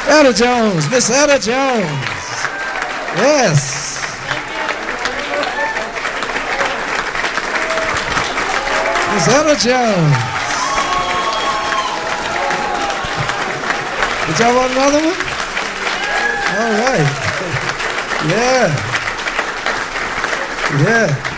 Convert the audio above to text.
Etta Jones, Miss Etta Jones. Yes. Miss Etta Jones. Did y'all want another one? All right. Yeah. Yeah.